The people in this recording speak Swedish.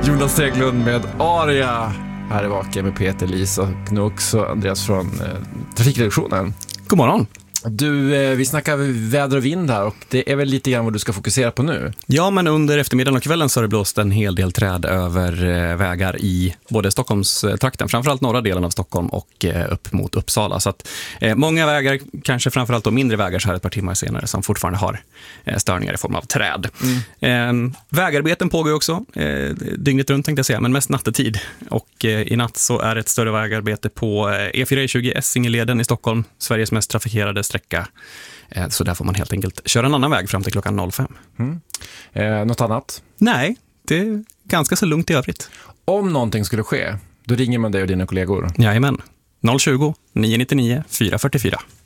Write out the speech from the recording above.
Jonas Teglund med Aria. Här är Vaken med Peter, Lisa och nu också Andreas från Trafikredaktionen. God morgon. Du, vi snackar väder och vind här och det är väl lite grann vad du ska fokusera på nu. Ja, men under eftermiddagen och kvällen så har det blåst en hel del träd över vägar i både Stockholmstrakten, framförallt norra delen av Stockholm och upp mot Uppsala. Så att många vägar, kanske framförallt då mindre vägar så här ett par timmar senare, som fortfarande har störningar i form av träd. Vägarbeten pågår också, dygnet runt tänkte jag säga, men mest nattetid. Och i natt så är ett större vägarbete på E4-20 Essingeleden i Stockholm, Sveriges mest trafikerade sträcka. Så där får man helt enkelt köra en annan väg fram till klockan 05. Något annat? Nej, det är ganska så lugnt i övrigt. Om någonting skulle ske, då ringer man dig och dina kollegor. Jajamän, 020 999 444.